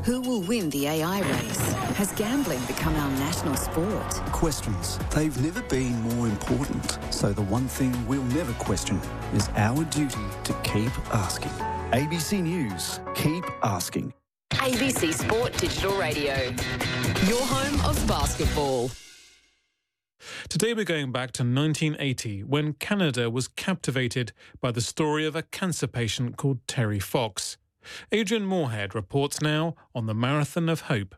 Who will win the AI race? Has gambling become our national sport? Questions. They've never been more important. So the one thing we'll never question is our duty to keep asking. ABC News. Keep asking. ABC Sport Digital Radio. Your home of basketball. Today we're going back to 1980 when Canada was captivated by the story of a cancer patient called Terry Fox. Adrian Moorhead reports now on the Marathon of Hope.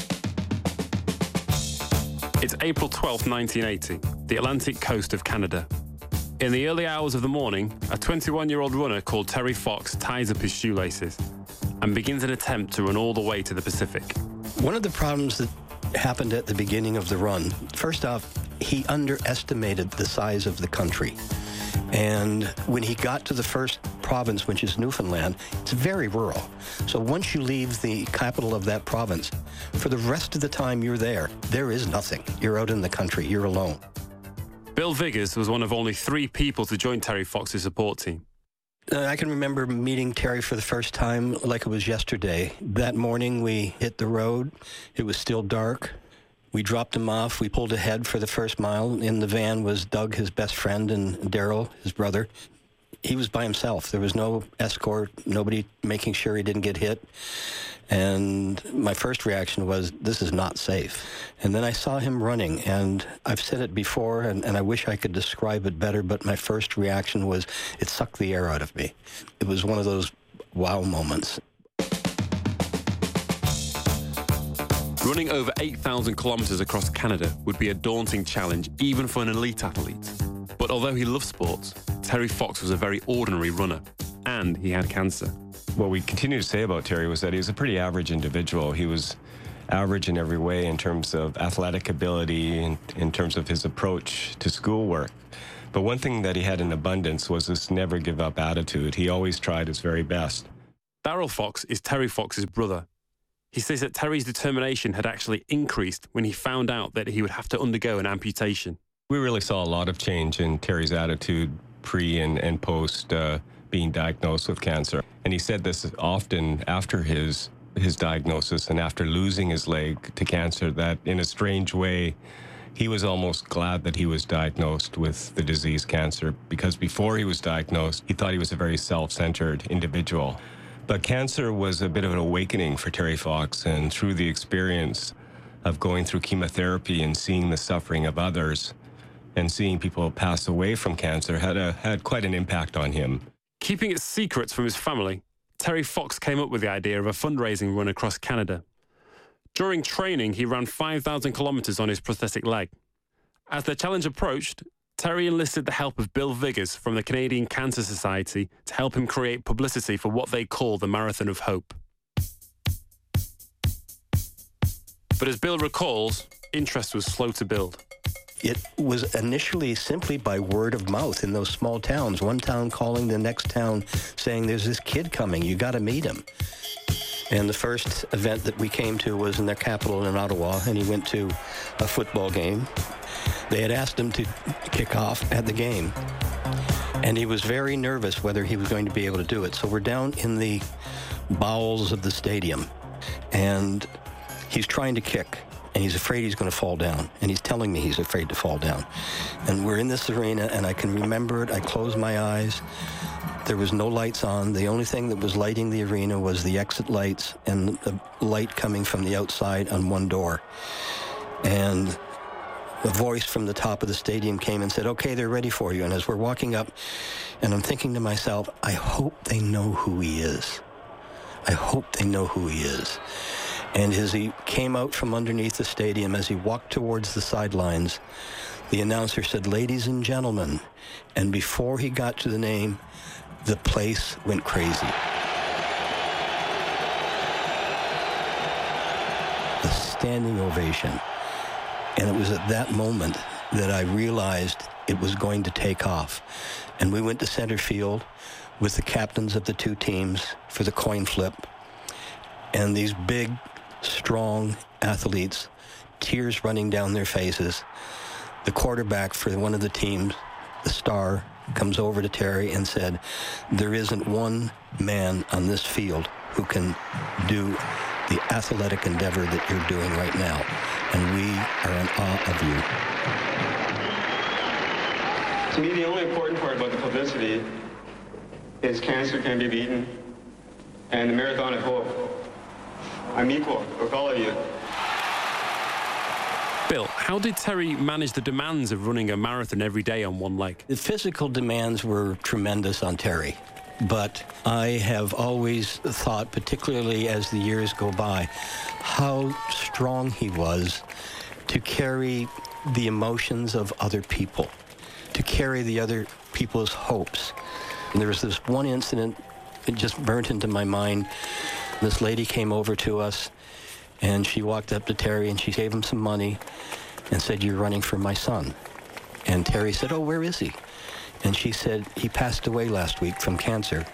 It's April 12, 1980, the Atlantic coast of Canada. In the early hours of the morning, a 21-year-old runner called Terry Fox ties up his shoelaces and begins an attempt to run all the way to the Pacific. One of the problems that happened at the beginning of the run, first off, he underestimated the size of the country. And when he got to the first province, which is Newfoundland, it's very rural. So once you leave the capital of that province, for the rest of the time you're there is nothing. You're out in the country, you're alone. Bill Viggers was one of only 3 people to join Terry Fox's support team. I can remember meeting Terry for the first time like it was yesterday. That morning we hit the road. It was still dark. We dropped him off. We pulled ahead for the first mile. In the van was Doug, his best friend, and Daryl, his brother. He was by himself. There was no escort, nobody making sure he didn't get hit. And my first reaction was, this is not safe. And then I saw him running, and I've said it before, and I wish I could describe it better, but my first reaction was, it sucked the air out of me. It was one of those wow moments. Running over 8,000 kilometres across Canada would be a daunting challenge even for an elite athlete. But although he loved sports, Terry Fox was a very ordinary runner, and he had cancer. What we continue to say about Terry was that he was a pretty average individual. He was average in every way in terms of athletic ability, in terms of his approach to schoolwork. But one thing that he had in abundance was this never give up attitude. He always tried his very best. Daryl Fox is Terry Fox's brother. He says that Terry's determination had actually increased when he found out that he would have to undergo an amputation. We really saw a lot of change in Terry's attitude pre and post being diagnosed with cancer. And he said this often after his diagnosis and after losing his leg to cancer, that in a strange way, he was almost glad that he was diagnosed with the disease cancer, because before he was diagnosed, he thought he was a very self-centered individual. But cancer was a bit of an awakening for Terry Fox, and through the experience of going through chemotherapy and seeing the suffering of others and seeing people pass away from cancer had quite an impact on him. Keeping it secret from his family, Terry Fox came up with the idea of a fundraising run across Canada. During training, he ran 5,000 kilometres on his prosthetic leg. As the challenge approached, Terry enlisted the help of Bill Viggers from the Canadian Cancer Society to help him create publicity for what they call the Marathon of Hope. But as Bill recalls, interest was slow to build. It was initially simply by word of mouth in those small towns, one town calling the next town saying, there's this kid coming, you got to meet him. And the first event that we came to was in their capital in Ottawa, and he went to a football game. They had asked him to kick off at the game, and he was very nervous whether he was going to be able to do it. So we're down in the bowels of the stadium, and he's trying to kick, and he's afraid he's going to fall down, and he's telling me he's afraid to fall down. And we're in this arena, and I can remember it. I closed my eyes. There was no lights on. The only thing that was lighting the arena was the exit lights and the light coming from the outside on one door. And a voice from the top of the stadium came and said, okay, they're ready for you. And as we're walking up, and I'm thinking to myself, I hope they know who he is. I hope they know who he is. And as he came out from underneath the stadium, as he walked towards the sidelines, the announcer said, ladies and gentlemen. And before he got to the name, the place went crazy. A standing ovation. And it was at that moment that I realized it was going to take off. And we went to center field with the captains of the two teams for the coin flip. And these big, strong athletes, tears running down their faces. The quarterback for one of the teams, the star, comes over to Terry and said, there isn't one man on this field who can do the athletic endeavor that you're doing right now. And we are in awe of you. To me, the only important part about the publicity is cancer can be beaten and the Marathon of Hope. I'm equal with all of you. Bill, how did Terry manage the demands of running a marathon every day on one leg? The physical demands were tremendous on Terry, but I have always thought, particularly as the years go by, how strong he was to carry the emotions of other people, to carry the other people's hopes. And there was this one incident that just burnt into my mind. This lady came over to us, and she walked up to Terry, and she gave him some money and said, "You're running for my son." And Terry said, "Oh, where is he?" And she said, "He passed away last week from cancer."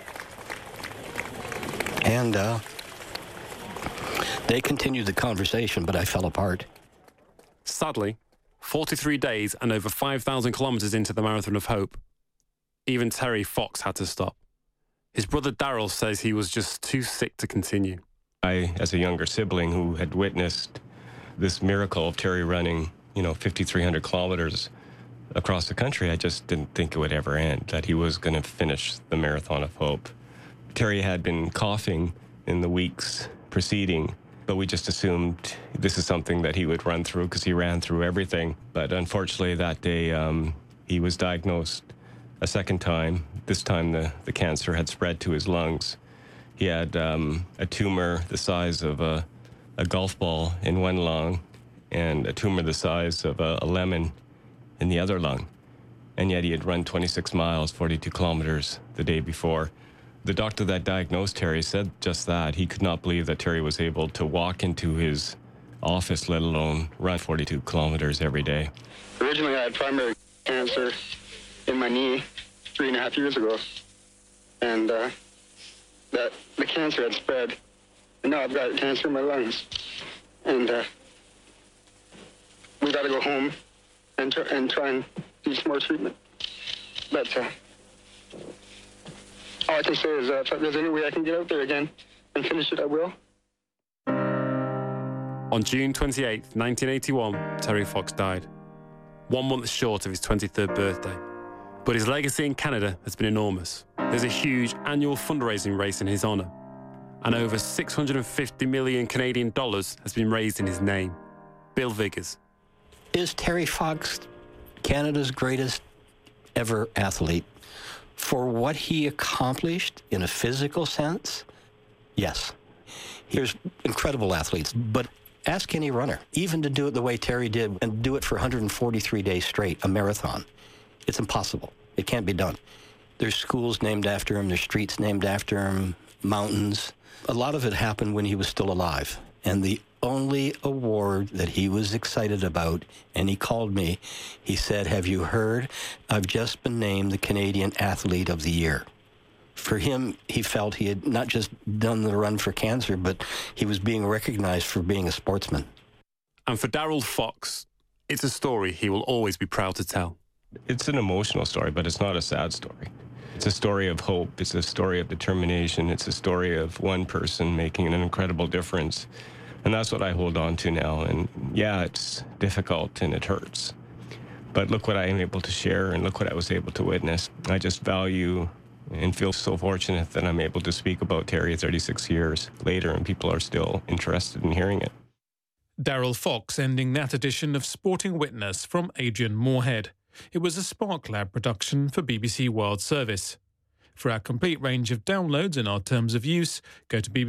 And they continued the conversation, but I fell apart. Sadly, 43 days and over 5,000 kilometres into the Marathon of Hope, even Terry Fox had to stop. His brother Daryl says he was just too sick to continue. I, as a younger sibling who had witnessed this miracle of Terry running, 5,300 kilometers across the country, I just didn't think it would ever end, that he was going to finish the Marathon of Hope. Terry had been coughing in the weeks preceding, but we just assumed this is something that he would run through because he ran through everything. But unfortunately that day, he was diagnosed a second time. This time the cancer had spread to his lungs. He had a tumor the size of a golf ball in one lung and a tumor the size of a lemon in the other lung. And yet he had run 26 miles, 42 kilometers the day before. The doctor that diagnosed Terry said just that. He could not believe that Terry was able to walk into his office, let alone run 42 kilometers every day. Originally, I had primary cancer in my knee 3.5 years ago. And that the cancer had spread. And now I've got cancer in my lungs. And we got to go home and try and do some more treatment. But all I can say is if there's any way I can get out there again and finish it, I will. On June 28, 1981, Terry Fox died, 1 month short of his 23rd birthday. But his legacy in Canada has been enormous. There's a huge annual fundraising race in his honour, and over 650 million Canadian dollars has been raised in his name. Bill Viggers. Is Terry Fox Canada's greatest ever athlete? For what he accomplished in a physical sense, yes. There's incredible athletes, but ask any runner, even to do it the way Terry did and do it for 143 days straight, a marathon. It's impossible. It can't be done. There's schools named after him, there's streets named after him, mountains. A lot of it happened when he was still alive. And the only award that he was excited about, and he called me, he said, "Have you heard? I've just been named the Canadian Athlete of the Year." For him, he felt he had not just done the run for cancer, but he was being recognized for being a sportsman. And for Daryl Fox, it's a story he will always be proud to tell. It's an emotional story, but it's not a sad story. It's a story of hope. It's a story of determination. It's a story of one person making an incredible difference. And that's what I hold on to now. And yeah, it's difficult and it hurts. But look what I am able to share and look what I was able to witness. I just value and feel so fortunate that I'm able to speak about Terry 36 years later and people are still interested in hearing it. Daryl Fox ending that edition of Sporting Witness from Adrian Moorhead. It was a Spark Lab production for BBC World Service. For our complete range of downloads and our terms of use, go to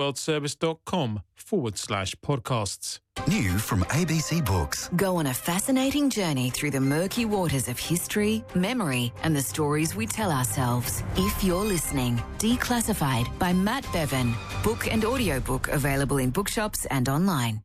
bbcworldservice.com/podcasts. New from ABC Books. Go on a fascinating journey through the murky waters of history, memory, and the stories we tell ourselves. If You're Listening, Declassified by Matt Bevan. Book and audiobook available in bookshops and online.